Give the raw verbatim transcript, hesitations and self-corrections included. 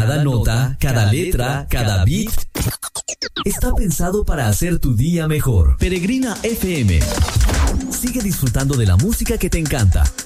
Cada nota, cada letra, cada beat está pensado para hacer tu día mejor. Peregrina F M. Sigue disfrutando de la música que te encanta.